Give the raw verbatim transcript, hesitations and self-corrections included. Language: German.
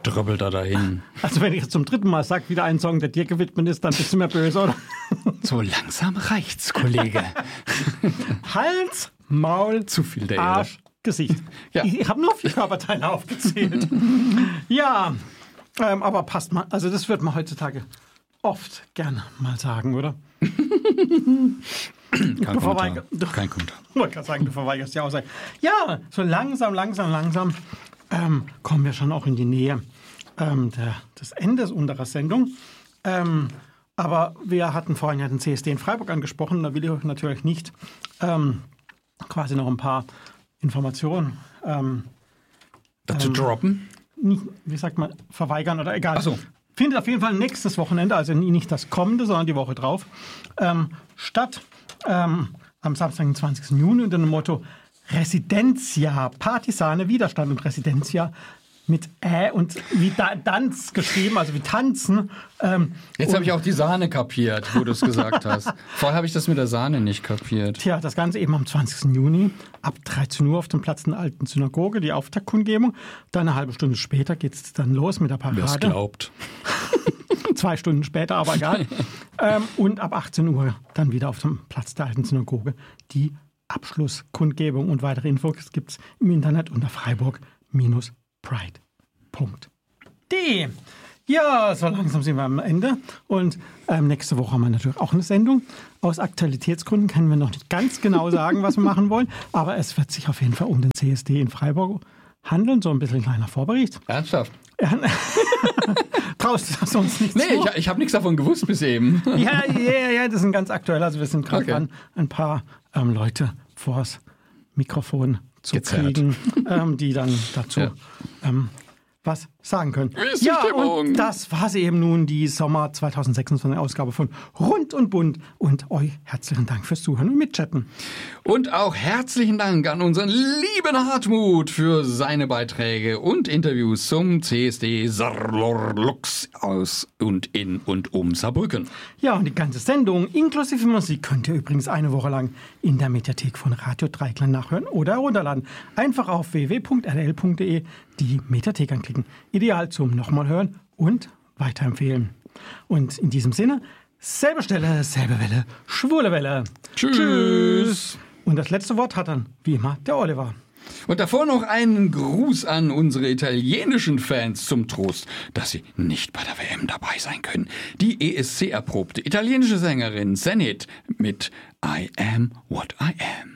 ströbbelt er dahin. Also wenn ich jetzt zum dritten Mal sage, wieder ein Song, der dir gewidmet ist, dann bist du mir böse, oder? So langsam reicht's, Kollege. Hals, Maul, Zu viel der Arsch, Gesicht. Ja. Ich, ich habe nur vier Körperteile aufgezählt. Ja, ähm, aber passt mal. Also das wird man heutzutage oft gerne mal sagen, oder? Kein Du Kommentar. verweiger- du- Kein Kommentar. Ich wollte gerade sagen, du verweigerst die Aussage. Ja, so langsam, langsam, langsam ähm, kommen wir schon auch in die Nähe ähm, der, des Endes unserer Sendung. Ähm, aber wir hatten vorhin ja den C S D in Freiburg angesprochen. Da will ich euch natürlich nicht ähm, quasi noch ein paar Informationen, ähm, Dazu droppen? nicht, wie sagt man, verweigern oder egal. Ach so. Findet auf jeden Fall nächstes Wochenende, also nicht das kommende, sondern die Woche drauf, ähm, statt. Ähm, am Samstag, den zwanzigsten Juni unter dem Motto Residencia, Partisane, Widerstand und Residencia mit Ä und wie da, Danz geschrieben, also wie Tanzen. Ähm, Jetzt habe ich auch die Sahne kapiert, wo du es gesagt hast. Vorher habe ich das mit der Sahne nicht kapiert. Tja, das Ganze eben am zwanzigsten Juni ab dreizehn Uhr auf dem Platz der Alten Synagoge, die Auftaktkundgebung. Dann eine halbe Stunde später geht es dann los mit der Wer es Parade. glaubt. Zwei Stunden später, aber egal. ähm, und ab achtzehn Uhr dann wieder auf dem Platz der Alten Synagoge die Abschlusskundgebung und weitere Infos gibt es im Internet unter freiburg Pride punkt de. Ja, so langsam sind wir am Ende und ähm, nächste Woche haben wir natürlich auch eine Sendung. Aus Aktualitätsgründen können wir noch nicht ganz genau sagen, was wir machen wollen, aber es wird sich auf jeden Fall um den C S D in Freiburg handeln, so ein bisschen ein kleiner Vorbericht. Ernsthaft? Traust du das uns nicht Nee, zu? ich, ich habe nichts davon gewusst bis eben. Ja, ja, ja, das ist ganz aktuell. Also wir sind gerade Okay. dran, ein paar ähm, Leute vors Mikrofon zu Gezerrt. kriegen, ähm, die dann dazu Ja. ähm, was sagen können. Wie ist die Ja, Stimmung? und das war sie eben nun, die Sommer zweitausendsechsundzwanzig Ausgabe von Rund und Bunt. Und euch herzlichen Dank fürs Zuhören und Mitchatten. Und auch herzlichen Dank an unseren lieben Hartmut für seine Beiträge und Interviews zum C S D Saarlorlux aus und in und um Saarbrücken. Ja, und die ganze Sendung inklusive Musik könnt ihr übrigens eine Woche lang in der Mediathek von Radio Dreiklang nachhören oder herunterladen. Einfach auf w w w punkt r l punkt d e die Mediathek anklicken. Ideal zum nochmal hören und weiterempfehlen. Und in diesem Sinne, selbe Stelle, selbe Welle, schwule Welle. Tschüss. Tschüss. Und das letzte Wort hat dann, wie immer, der Oliver. Und davor noch einen Gruß an unsere italienischen Fans zum Trost, dass sie nicht bei der W M dabei sein können. Die E S C-erprobte italienische Sängerin Zenit mit I Am What I Am.